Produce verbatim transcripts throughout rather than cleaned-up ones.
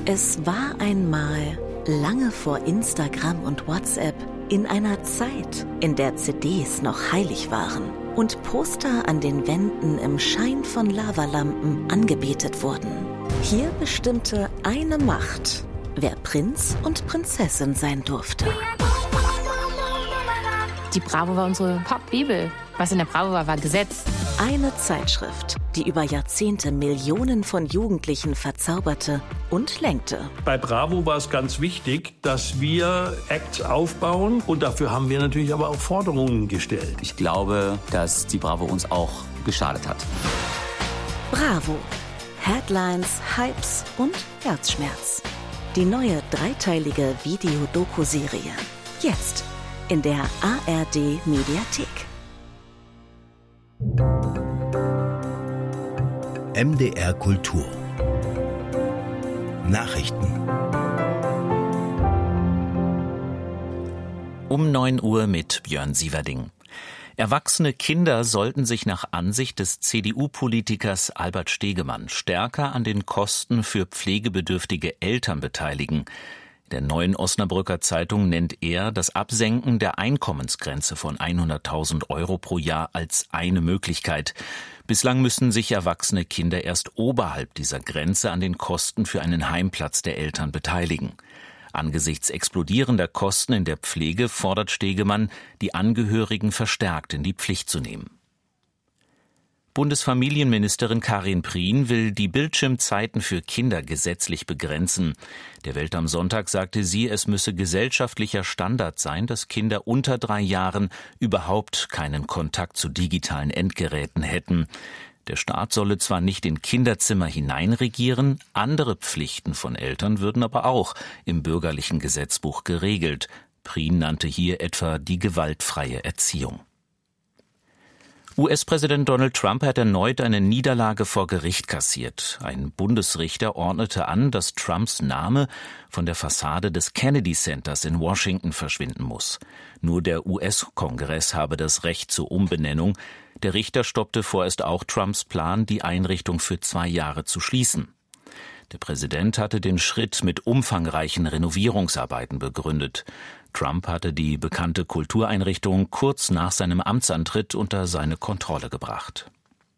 Es war einmal, lange vor Instagram und WhatsApp, in einer Zeit, in der C Ds noch heilig waren und Poster an den Wänden im Schein von Lavalampen angebetet wurden. Hier bestimmte eine Macht, wer Prinz und Prinzessin sein durfte. Die Bravo war unsere Pop-Bibel. Was in der Bravo war, war Gesetz. Eine Zeitschrift, die über Jahrzehnte Millionen von Jugendlichen verzauberte und lenkte. Bei Bravo war es ganz wichtig, dass wir Acts aufbauen und dafür haben wir natürlich aber auch Forderungen gestellt. Ich glaube, dass die Bravo uns auch geschadet hat. Bravo. Headlines, Hypes und Herzschmerz. Die neue dreiteilige Videodoku-Serie. Jetzt in der A R D-Mediathek. M D R Kultur Nachrichten. Um neun Uhr mit Björn Sieverding. Erwachsene Kinder sollten sich nach Ansicht des C D U-Politikers Albert Stegemann stärker an den Kosten für pflegebedürftige Eltern beteiligen. In der Neuen Osnabrücker Zeitung nennt er das Absenken der Einkommensgrenze von hunderttausend Euro pro Jahr als eine Möglichkeit. Bislang müssen sich erwachsene Kinder erst oberhalb dieser Grenze an den Kosten für einen Heimplatz der Eltern beteiligen. Angesichts explodierender Kosten in der Pflege fordert Stegemann, die Angehörigen verstärkt in die Pflicht zu nehmen. Bundesfamilienministerin Karin Prien will die Bildschirmzeiten für Kinder gesetzlich begrenzen. Der Welt am Sonntag sagte sie, es müsse gesellschaftlicher Standard sein, dass Kinder unter drei Jahren überhaupt keinen Kontakt zu digitalen Endgeräten hätten. Der Staat solle zwar nicht in Kinderzimmer hineinregieren, andere Pflichten von Eltern würden aber auch im bürgerlichen Gesetzbuch geregelt. Prien nannte hier etwa die gewaltfreie Erziehung. U S-Präsident Donald Trump hat erneut eine Niederlage vor Gericht kassiert. Ein Bundesrichter ordnete an, dass Trumps Name von der Fassade des Kennedy Centers in Washington verschwinden muss. Nur der U S-Kongress habe das Recht zur Umbenennung. Der Richter stoppte vorerst auch Trumps Plan, die Einrichtung für zwei Jahre zu schließen. Der Präsident hatte den Schritt mit umfangreichen Renovierungsarbeiten begründet. Trump hatte die bekannte Kultureinrichtung kurz nach seinem Amtsantritt unter seine Kontrolle gebracht.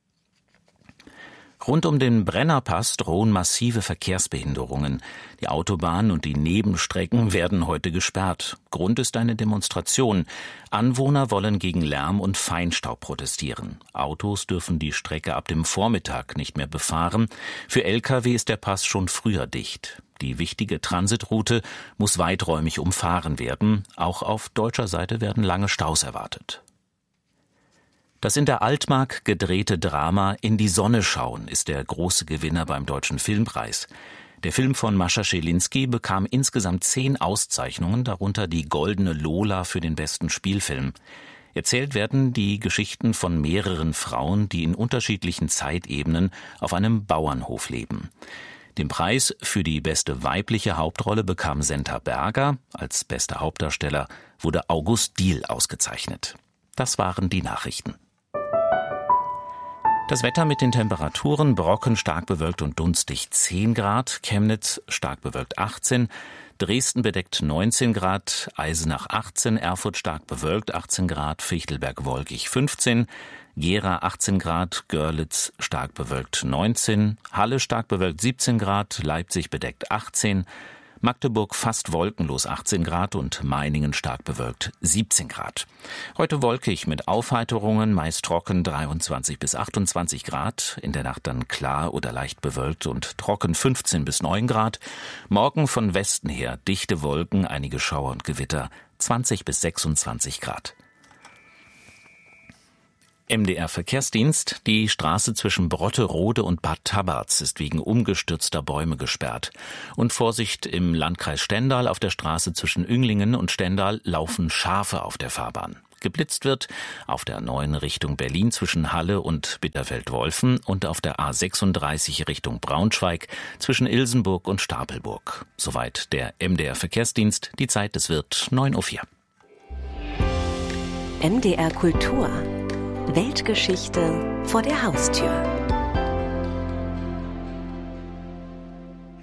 Rund um den Brennerpass drohen massive Verkehrsbehinderungen. Die Autobahnen und die Nebenstrecken werden heute gesperrt. Grund ist eine Demonstration. Anwohner wollen gegen Lärm und Feinstaub protestieren. Autos dürfen die Strecke ab dem Vormittag nicht mehr befahren. Für L K W ist der Pass schon früher dicht. Die wichtige Transitroute muss weiträumig umfahren werden. Auch auf deutscher Seite werden lange Staus erwartet. Das in der Altmark gedrehte Drama In die Sonne schauen ist der große Gewinner beim Deutschen Filmpreis. Der Film von Mascha Schelinski bekam insgesamt zehn Auszeichnungen, darunter die Goldene Lola für den besten Spielfilm. Erzählt werden die Geschichten von mehreren Frauen, die in unterschiedlichen Zeitebenen auf einem Bauernhof leben. Den Preis für die beste weibliche Hauptrolle bekam Senta Berger. Als bester Hauptdarsteller wurde August Diehl ausgezeichnet. Das waren die Nachrichten. Das Wetter mit den Temperaturen: Brocken stark bewölkt und dunstig zehn Grad, Chemnitz stark bewölkt achtzehn, Dresden bedeckt neunzehn Grad, Eisenach achtzehn, Erfurt stark bewölkt achtzehn Grad, Fichtelberg wolkig fünfzehn, Gera achtzehn Grad, Görlitz stark bewölkt neunzehn, Halle stark bewölkt siebzehn Grad, Leipzig bedeckt achtzehn, Magdeburg fast wolkenlos achtzehn Grad und Meiningen stark bewölkt siebzehn Grad. Heute wolkig mit Aufheiterungen, meist trocken dreiundzwanzig bis achtundzwanzig Grad, in der Nacht dann klar oder leicht bewölkt und trocken fünfzehn bis neun Grad. Morgen von Westen her dichte Wolken, einige Schauer und Gewitter, zwanzig bis sechsundzwanzig Grad. M D R-Verkehrsdienst: Die Straße zwischen Brotterode und Bad Tabarz ist wegen umgestürzter Bäume gesperrt. Und Vorsicht im Landkreis Stendal: Auf der Straße zwischen Ünglingen und Stendal laufen Schafe auf der Fahrbahn. Geblitzt wird auf der neuen Richtung Berlin zwischen Halle und Bitterfeld-Wolfen und auf der A sechsunddreißig Richtung Braunschweig zwischen Ilsenburg und Stapelburg. Soweit der M D R-Verkehrsdienst. Die Zeit, es wird neun Uhr vier. M D R Kultur. Weltgeschichte vor der Haustür.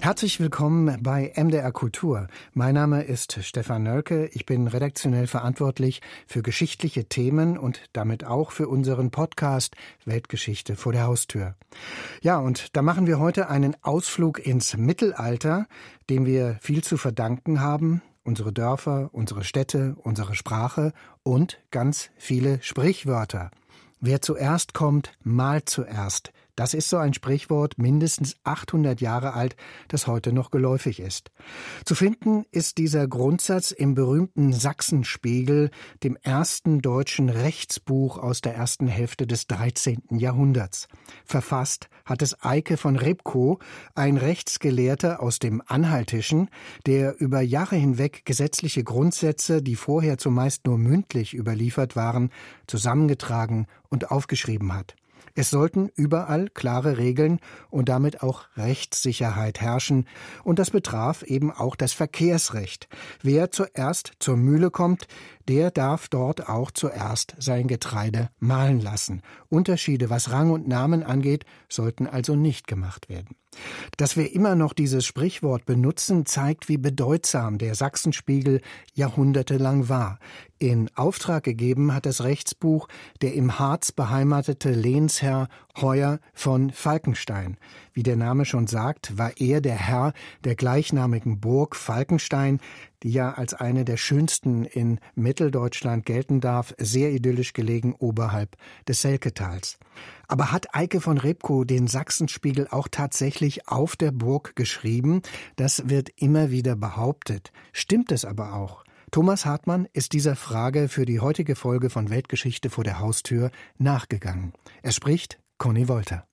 Herzlich willkommen bei M D R Kultur. Mein Name ist Stefan Nölke. Ich bin redaktionell verantwortlich für geschichtliche Themen und damit auch für unseren Podcast Weltgeschichte vor der Haustür. Ja, und da machen wir heute einen Ausflug ins Mittelalter, dem wir viel zu verdanken haben. Unsere Dörfer, unsere Städte, unsere Sprache und ganz viele Sprichwörter. Wer zuerst kommt, mahlt zuerst. Das ist so ein Sprichwort, mindestens achthundert Jahre alt, das heute noch geläufig ist. Zu finden ist dieser Grundsatz im berühmten Sachsenspiegel, dem ersten deutschen Rechtsbuch aus der ersten Hälfte des dreizehnten Jahrhunderts. Verfasst hat es Eike von Repkow, ein Rechtsgelehrter aus dem Anhaltischen, der über Jahre hinweg gesetzliche Grundsätze, die vorher zumeist nur mündlich überliefert waren, zusammengetragen und aufgeschrieben hat. Es sollten überall klare Regeln und damit auch Rechtssicherheit herrschen. Und das betraf eben auch das Verkehrsrecht. Wer zuerst zur Mühle kommt, der darf dort auch zuerst sein Getreide mahlen lassen. Unterschiede, was Rang und Namen angeht, sollten also nicht gemacht werden. Dass wir immer noch dieses Sprichwort benutzen, zeigt, wie bedeutsam der Sachsenspiegel jahrhundertelang war. In Auftrag gegeben hat das Rechtsbuch der im Harz beheimatete Lehnsherr Heuer von Falkenstein. Wie der Name schon sagt, war er der Herr der gleichnamigen Burg Falkenstein, die ja als eine der schönsten in Mitteldeutschland gelten darf, sehr idyllisch gelegen oberhalb des Selketals. Aber hat Eike von Repkow den Sachsenspiegel auch tatsächlich auf der Burg geschrieben? Das wird immer wieder behauptet. Stimmt es aber auch? Thomas Hartmann ist dieser Frage für die heutige Folge von Weltgeschichte vor der Haustür nachgegangen. Er spricht Conny Wolter.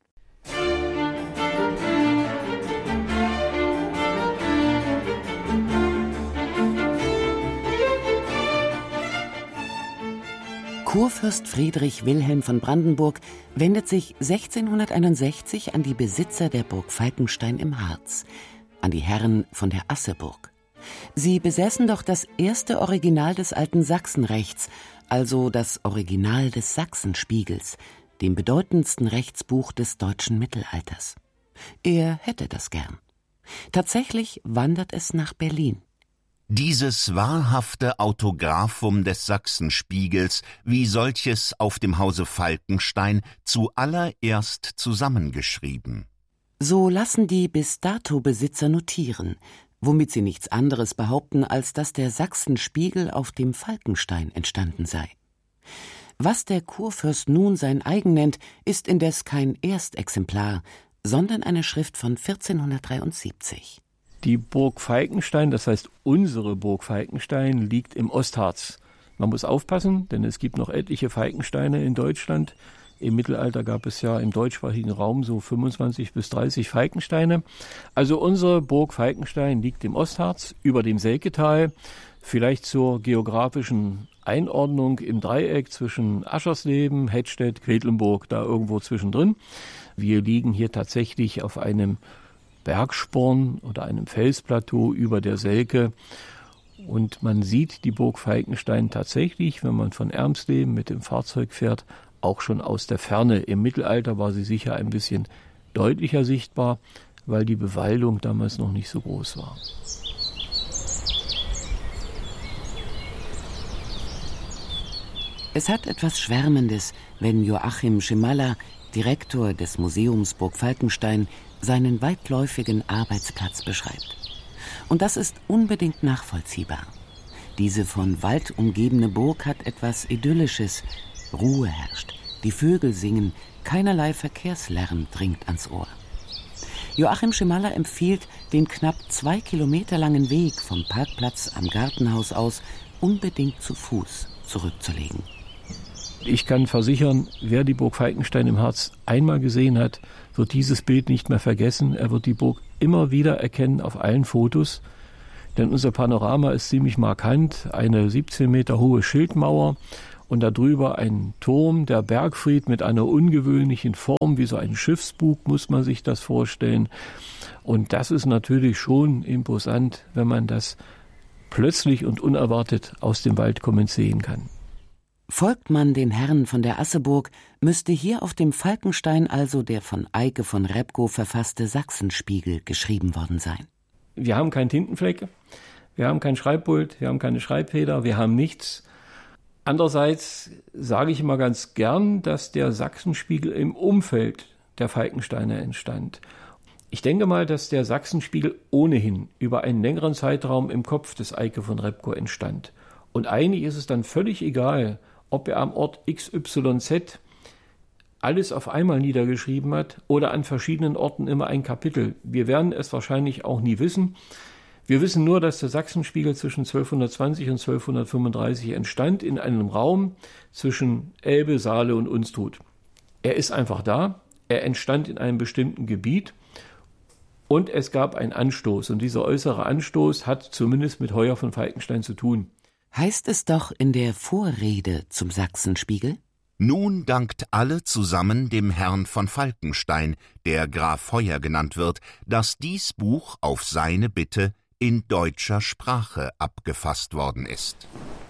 Kurfürst Friedrich Wilhelm von Brandenburg wendet sich sechzehnhunderteinundsechzig an die Besitzer der Burg Falkenstein im Harz, an die Herren von der Asseburg. Sie besäßen doch das erste Original des alten Sachsenrechts, also das Original des Sachsenspiegels, dem bedeutendsten Rechtsbuch des deutschen Mittelalters. Er hätte das gern. Tatsächlich wandert es nach Berlin. Dieses wahrhafte Autographum des Sachsenspiegels, wie solches auf dem Hause Falkenstein, zuallererst zusammengeschrieben. So lassen die bis dato Besitzer notieren, womit sie nichts anderes behaupten, als dass der Sachsenspiegel auf dem Falkenstein entstanden sei. Was der Kurfürst nun sein eigen nennt, ist indes kein Erstexemplar, sondern eine Schrift von vierzehnhundertdreiundsiebzig. Die Burg Falkenstein, das heißt unsere Burg Falkenstein, liegt im Ostharz. Man muss aufpassen, denn es gibt noch etliche Falkensteine in Deutschland. Im Mittelalter gab es ja im deutschsprachigen Raum so fünfundzwanzig bis dreißig Falkensteine. Also unsere Burg Falkenstein liegt im Ostharz über dem Selketal, vielleicht zur geografischen Einordnung im Dreieck zwischen Aschersleben, Hettstedt, Quedlinburg, da irgendwo zwischendrin. Wir liegen hier tatsächlich auf einem Bergsporn oder einem Felsplateau über der Selke. Und man sieht die Burg Falkenstein tatsächlich, wenn man von Ermsleben mit dem Fahrzeug fährt, auch schon aus der Ferne. Im Mittelalter war sie sicher ein bisschen deutlicher sichtbar, weil die Bewaldung damals noch nicht so groß war. Es hat etwas Schwärmendes, wenn Joachim Schimaller, Direktor des Museums Burg Falkenstein, seinen weitläufigen Arbeitsplatz beschreibt. Und das ist unbedingt nachvollziehbar. Diese von Wald umgebene Burg hat etwas Idyllisches. Ruhe herrscht, die Vögel singen, keinerlei Verkehrslärm dringt ans Ohr. Joachim Schimaller empfiehlt, den knapp zwei Kilometer langen Weg vom Parkplatz am Gartenhaus aus unbedingt zu Fuß zurückzulegen. Ich kann versichern, wer die Burg Falkenstein im Harz einmal gesehen hat, wird dieses Bild nicht mehr vergessen. Er wird die Burg immer wieder erkennen auf allen Fotos. Denn unser Panorama ist ziemlich markant. Eine siebzehn Meter hohe Schildmauer und darüber ein Turm, der Bergfried mit einer ungewöhnlichen Form, wie so ein Schiffsbug, muss man sich das vorstellen. Und das ist natürlich schon imposant, wenn man das plötzlich und unerwartet aus dem Wald kommend sehen kann. Folgt man den Herren von der Asseburg, müsste hier auf dem Falkenstein also der von Eike von Repkow verfasste Sachsenspiegel geschrieben worden sein. Wir haben keinen Tintenfleck, wir haben kein Schreibpult, wir haben keine Schreibfeder, wir haben nichts. Andererseits sage ich immer ganz gern, dass der Sachsenspiegel im Umfeld der Falkensteiner entstand. Ich denke mal, dass der Sachsenspiegel ohnehin über einen längeren Zeitraum im Kopf des Eike von Repgow entstand. Und eigentlich ist es dann völlig egal, ob er am Ort X Y Z alles auf einmal niedergeschrieben hat oder an verschiedenen Orten immer ein Kapitel. Wir werden es wahrscheinlich auch nie wissen. Wir wissen nur, dass der Sachsenspiegel zwischen zwölfhundertzwanzig und zwölfhundertfünfunddreißig entstand in einem Raum zwischen Elbe, Saale und Unstrut. Er ist einfach da, er entstand in einem bestimmten Gebiet und es gab einen Anstoß. Und dieser äußere Anstoß hat zumindest mit Heuer von Falkenstein zu tun. Heißt es doch in der Vorrede zum Sachsenspiegel? Nun dankt alle zusammen dem Herrn von Falkenstein, der Graf Heuer genannt wird, dass dies Buch auf seine Bitte in deutscher Sprache abgefasst worden ist.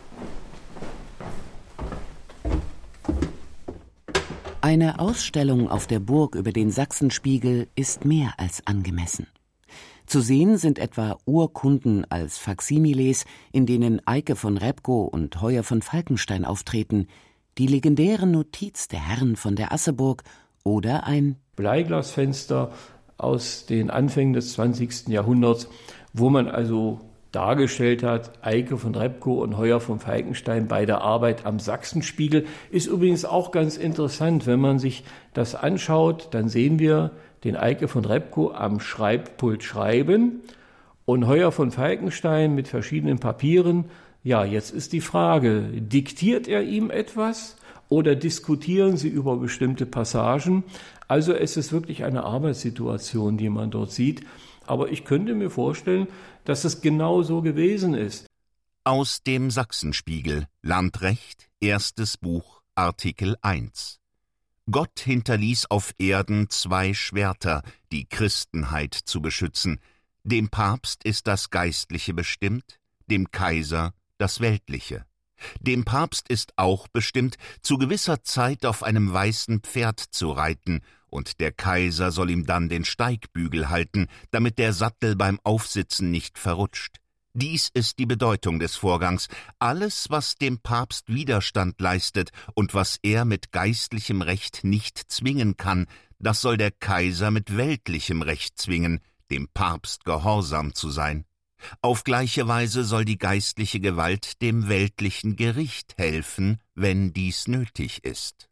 Eine Ausstellung auf der Burg über den Sachsenspiegel ist mehr als angemessen. Zu sehen sind etwa Urkunden als Faksimiles, in denen Eike von Repgow und Heuer von Falkenstein auftreten, die legendäre Notiz der Herren von der Asseburg oder ein Bleiglasfenster aus den Anfängen des zwanzigsten Jahrhunderts, wo man also dargestellt hat, Eike von Repgow und Heuer von Falkenstein bei der Arbeit am Sachsenspiegel. Ist übrigens auch ganz interessant, wenn man sich das anschaut, dann sehen wir den Eike von Repgow am Schreibpult schreiben und Heuer von Falkenstein mit verschiedenen Papieren. Ja, jetzt ist die Frage, diktiert er ihm etwas oder diskutieren sie über bestimmte Passagen? Also es ist wirklich eine Arbeitssituation, die man dort sieht. Aber ich könnte mir vorstellen, dass es genau so gewesen ist. Aus dem Sachsenspiegel, Landrecht, erstes Buch, Artikel eins. Gott hinterließ auf Erden zwei Schwerter, die Christenheit zu beschützen. Dem Papst ist das Geistliche bestimmt, dem Kaiser das Weltliche. Dem Papst ist auch bestimmt, zu gewisser Zeit auf einem weißen Pferd zu reiten, und der Kaiser soll ihm dann den Steigbügel halten, damit der Sattel beim Aufsitzen nicht verrutscht. Dies ist die Bedeutung des Vorgangs. Alles, was dem Papst Widerstand leistet und was er mit geistlichem Recht nicht zwingen kann, das soll der Kaiser mit weltlichem Recht zwingen, dem Papst gehorsam zu sein. Auf gleiche Weise soll die geistliche Gewalt dem weltlichen Gericht helfen, wenn dies nötig ist.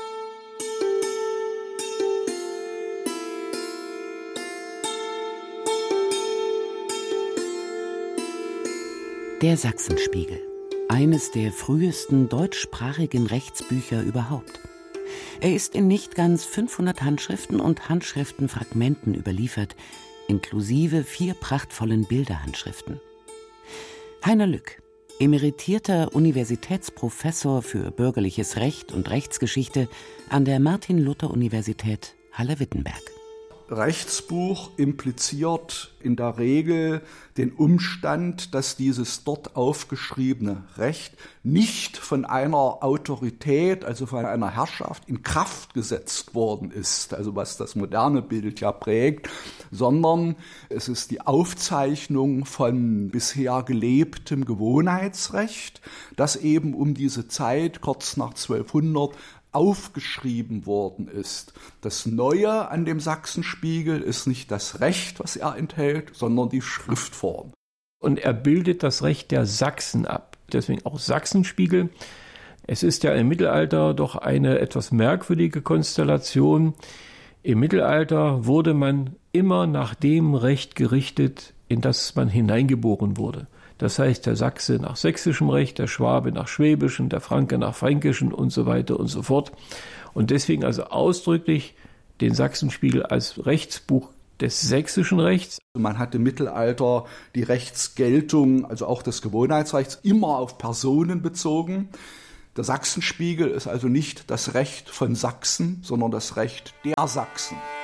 Der Sachsenspiegel, eines der frühesten deutschsprachigen Rechtsbücher überhaupt. Er ist in nicht ganz fünfhundert Handschriften und Handschriftenfragmenten überliefert, inklusive vier prachtvollen Bilderhandschriften. Heiner Lück, emeritierter Universitätsprofessor für bürgerliches Recht und Rechtsgeschichte an der Martin-Luther-Universität Halle-Wittenberg. Rechtsbuch impliziert in der Regel den Umstand, dass dieses dort aufgeschriebene Recht nicht von einer Autorität, also von einer Herrschaft in Kraft gesetzt worden ist, also was das moderne Bild ja prägt, sondern es ist die Aufzeichnung von bisher gelebtem Gewohnheitsrecht, das eben um diese Zeit, kurz nach zwölfhundert, aufgeschrieben worden ist. Das Neue an dem Sachsenspiegel ist nicht das Recht, was er enthält, sondern die Schriftform. Und er bildet das Recht der Sachsen ab. Deswegen auch Sachsenspiegel. Es ist ja im Mittelalter doch eine etwas merkwürdige Konstellation. Im Mittelalter wurde man immer nach dem Recht gerichtet, in das man hineingeboren wurde. Das heißt, der Sachse nach sächsischem Recht, der Schwabe nach schwäbischem, der Franke nach fränkischem und so weiter und so fort. Und deswegen also ausdrücklich den Sachsenspiegel als Rechtsbuch des sächsischen Rechts. Man hat im Mittelalter die Rechtsgeltung, also auch des Gewohnheitsrechts, immer auf Personen bezogen. Der Sachsenspiegel ist also nicht das Recht von Sachsen, sondern das Recht der Sachsen.